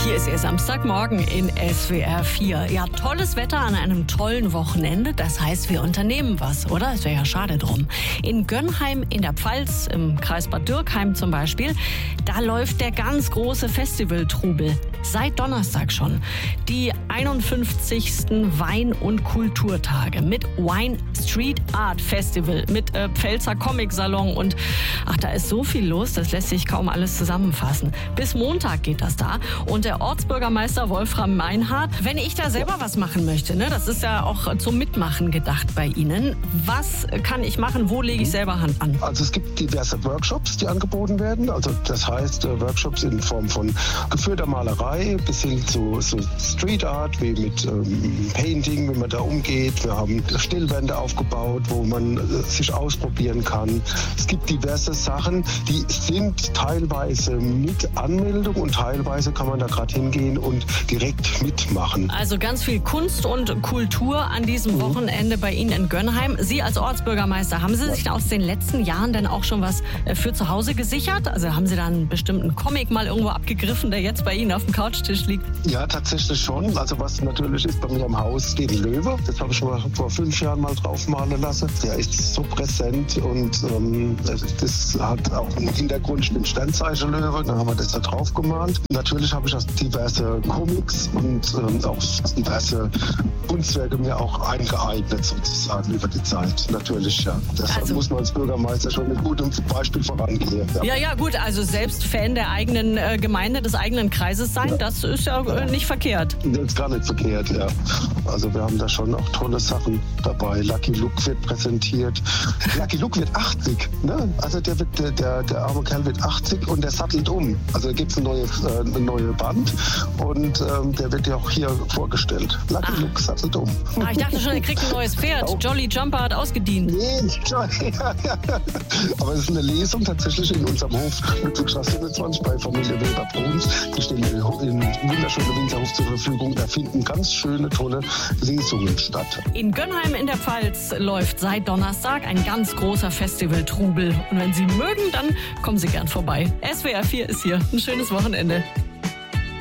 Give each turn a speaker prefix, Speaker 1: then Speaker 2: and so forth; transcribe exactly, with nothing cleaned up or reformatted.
Speaker 1: Hier ist Ihr Samstagmorgen in S W R vier. Ja, tolles Wetter an einem tollen Wochenende. Das heißt, wir unternehmen was, oder? Es wäre ja schade drum. In Gönnheim in der Pfalz, im Kreis Bad Dürkheim zum Beispiel, da läuft der ganz große Festivaltrubel. Seit Donnerstag schon. Die einundfünfzigsten Wein- und Kulturtage mit Wine Street Art Festival, mit äh, Pfälzer Comic-Salon und ach, da ist so viel los, das lässt sich kaum alles zusammenfassen. Bis Montag geht das da. Und der Ortsbürgermeister Wolfram Meinhardt, wenn ich da selber was machen möchte, ne, das ist ja auch zum Mitmachen gedacht bei Ihnen. Was kann ich machen? Wo lege ich selber Hand an?
Speaker 2: Also es gibt diverse Workshops, die angeboten werden. Also das heißt äh, Workshops in Form von geführter Malerei bis hin zu, zu Street Art, wie mit ähm, Painting, wie man da umgeht. Wir haben Stillwände aufgebaut, wo man äh, sich ausprobieren kann. Es gibt diverse Sachen, die sind teilweise mit Anmeldung und teilweise kann man da gerade hingehen und direkt mitmachen.
Speaker 1: Also ganz viel Kunst und Kultur an diesem mhm. Wochenende bei Ihnen in Gönnheim. Sie als Ortsbürgermeister, haben Sie sich aus den letzten Jahren denn auch schon was für zu Hause gesichert? Also haben Sie da einen bestimmten Comic mal irgendwo abgegriffen, der jetzt bei Ihnen auf dem Couchtisch liegt?
Speaker 2: Ja, tatsächlich schon. Also was natürlich ist, bei mir am Haus steht ein Löwe. Das habe ich mal vor fünf Jahren mal draufmalen lassen. Der ist so präsent und ähm, das hat auch einen Hintergrund, ich bin Sternzeichen-Löwe. Dann haben wir das da drauf gemalt. Natürlich habe ich auch diverse Comics und ähm, auch diverse Kunstwerke mir auch eingeeignet sozusagen über die Zeit. Natürlich, ja. Deshalb also, muss man als Bürgermeister schon mit gutem Beispiel vorangehen. Ja,
Speaker 1: ja, ja gut. Also selbst Fan der eigenen äh, Gemeinde, des eigenen Kreises sein, ja. Das ist ja äh, nicht verkehrt.
Speaker 2: Das ist gar nicht verkehrt, ja. Also wir haben da schon auch tolle Sachen dabei. Lucky Luke wird präsentiert. Lucky Luke wird achtzig, ne? Also der, wird, der, der, der arme Kerl wird achtzig und der sattelt um. Also da gibt es ein neues, äh, eine neue Band und ähm, der wird ja auch hier vorgestellt. Lucky ah. Luke sattelt um.
Speaker 1: Ah, ich dachte schon, er kriegt ein neues Pferd. Auch. Jolly Jumper hat ausgedient.
Speaker 2: Nee, ja, ja, ja. Aber es ist eine Lesung tatsächlich in unserem Hof Ludwigstraße siebenundzwanzig bei Familie Weber-Bruns. Die stellen in wunderschöne Winterhof zur Verfügung. Da finden ganz schöne, tolle Lesungen statt.
Speaker 1: In Gönnheim in der Pfalz läuft seit Donnerstag ein ganz großer Festivaltrubel. Und wenn Sie mögen, dann kommen Sie gern vorbei. S W R vier ist hier. Ein schönes Wochenende.